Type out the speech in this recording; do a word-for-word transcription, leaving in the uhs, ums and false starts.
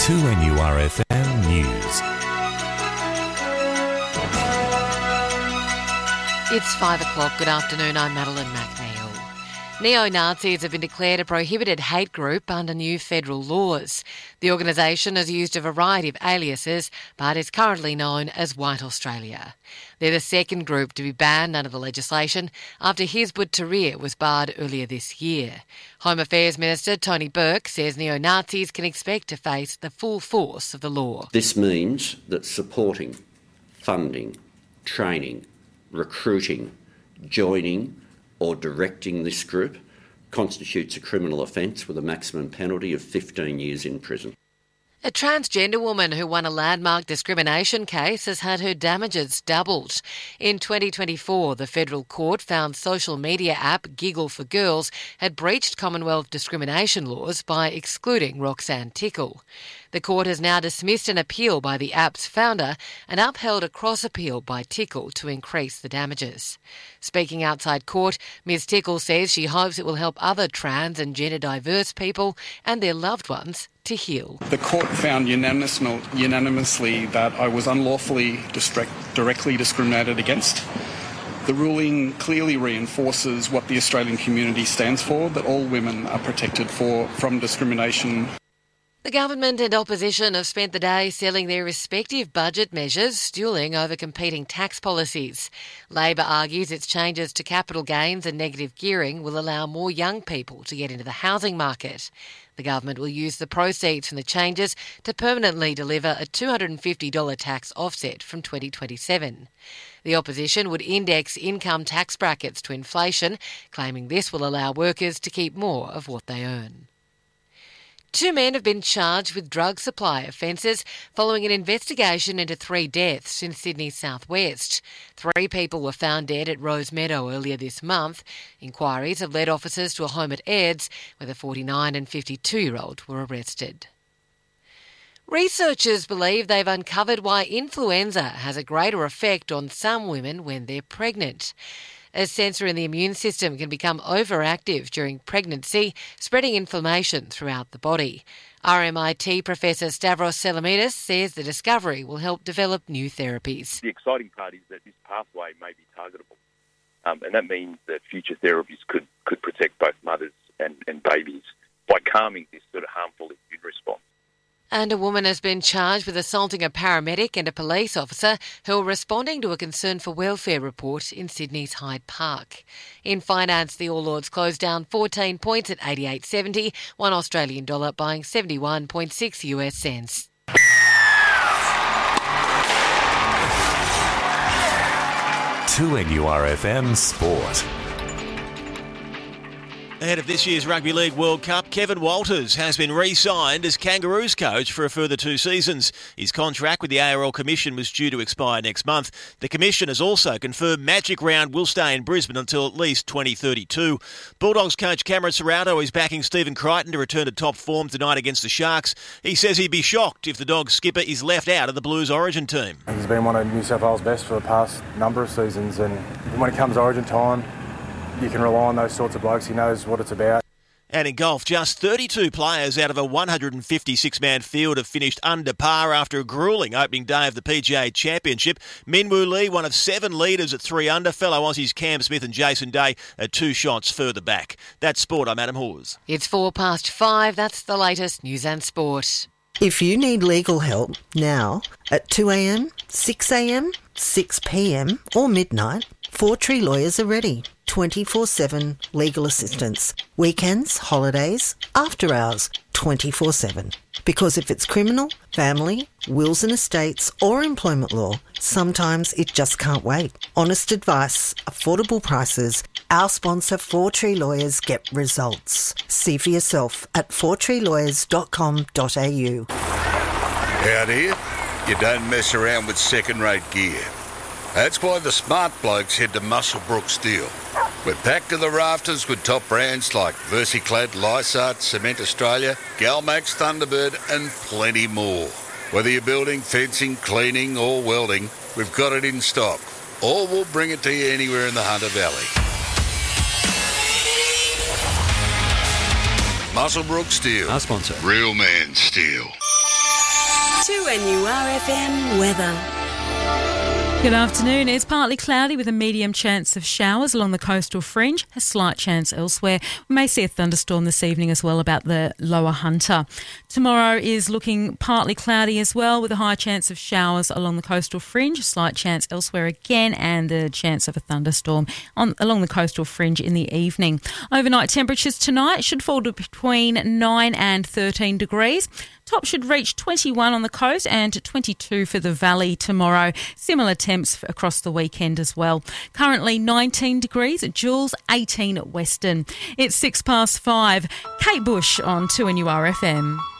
two N U R F M News. It's five o'clock. Good afternoon. I'm Madeline McNeil. Neo-Nazis have been declared a prohibited hate group under new federal laws. The organisation has used a variety of aliases, but is currently known as White Australia. They're the second group to be banned under the legislation after Hizb ut-Tahrir was barred earlier this year. Home Affairs Minister Tony Burke says neo-Nazis can expect to face the full force of the law. This means that supporting, funding, training, recruiting, joining or directing this group constitutes a criminal offence with a maximum penalty of fifteen years in prison. A transgender woman who won a landmark discrimination case has had her damages doubled. In twenty twenty-four, the federal court found social media app Giggle for Girls had breached Commonwealth discrimination laws by excluding Roxanne Tickle. The court has now dismissed an appeal by the app's founder and upheld a cross-appeal by Tickle to increase the damages. Speaking outside court, Miz Tickle says she hopes it will help other trans and gender-diverse people and their loved ones to heal. The court found unanimously that I was unlawfully distract, directly discriminated against. The ruling clearly reinforces what the Australian community stands for, that all women are protected for, from discrimination. The government and opposition have spent the day selling their respective budget measures, stewing over competing tax policies. Labor argues its changes to capital gains and negative gearing will allow more young people to get into the housing market. The government will use the proceeds from the changes to permanently deliver a two hundred fifty dollars tax offset from twenty twenty-seven. The opposition would index income tax brackets to inflation, claiming this will allow workers to keep more of what they earn. Two men have been charged with drug supply offences following an investigation into three deaths in Sydney's southwest. Three people were found dead at Rose Meadow earlier this month. Inquiries have led officers to a home at Aird's, where the forty-nine and fifty-two-year-old were arrested. Researchers believe they've uncovered why influenza has a greater effect on some women when they're pregnant. A sensor in the immune system can become overactive during pregnancy, spreading inflammation throughout the body. R M I T Professor Stavros Salamidis says the discovery will help develop new therapies. The exciting part is that this pathway may be targetable, um, and that means that future therapies could, could protect both mothers and, and babies by calming this sort of harmful immune response. And a woman has been charged with assaulting a paramedic and a police officer who were responding to a concern for welfare report in Sydney's Hyde Park. In finance, the All Ords closed down fourteen points at eighty-eight seventy, one Australian dollar buying seventy-one point six U S cents. two N U R F M Sport. Ahead of this year's Rugby League World Cup, Kevin Walters has been re-signed as Kangaroos coach for a further two seasons. His contract with the A R L Commission was due to expire next month. The Commission has also confirmed Magic Round will stay in Brisbane until at least twenty thirty-two. Bulldogs coach Cameron Serrato is backing Stephen Crichton to return to top form tonight against the Sharks. He says he'd be shocked if the Dogs skipper is left out of the Blues Origin team. He's been one of New South Wales' best for the past number of seasons, and when it comes Origin time, you can rely on those sorts of blokes. He knows what it's about. And in golf, just thirty-two players out of a one hundred fifty-six man field have finished under par after a gruelling opening day of the P G A Championship. Min Woo Lee, one of seven leaders at three under. Fellow Aussies Cam Smith and Jason Day are two shots further back. That's sport. I'm Adam Hawes. It's four past five. That's the latest news and sport. If you need legal help now at two a.m, six a.m, six p.m or midnight, Four Tree Lawyers are ready. twenty-four seven legal assistance. Weekends, holidays, after hours, twenty-four seven. Because if it's criminal, family, wills and estates or employment law, sometimes it just can't wait. Honest advice, affordable prices. Our sponsor, Four Tree Lawyers, get results. See for yourself at four tree lawyers dot com dot a u. Out here, you don't mess around with second-rate gear. That's why the smart blokes head to Muswellbrook Steel. We're packed to the rafters with top brands like Versiclad, Lysart, Cement Australia, Galmax, Thunderbird and plenty more. Whether you're building, fencing, cleaning or welding, we've got it in stock. Or we'll bring it to you anywhere in the Hunter Valley. Muswellbrook Steel. Our sponsor. Real man steel. two N U R F M weather. Good afternoon. It's partly cloudy with a medium chance of showers along the coastal fringe, a slight chance elsewhere. We may see a thunderstorm this evening as well about the lower Hunter. Tomorrow is looking partly cloudy as well with a high chance of showers along the coastal fringe, a slight chance elsewhere again, and the chance of a thunderstorm on along the coastal fringe in the evening. Overnight temperatures tonight should fall to between nine and thirteen degrees. Top should reach twenty-one on the coast and twenty-two for the valley tomorrow. Similar temps across the weekend as well. Currently nineteen degrees at Jules, eighteen at Western. It's six past five. Kate Bush on two N U R F M.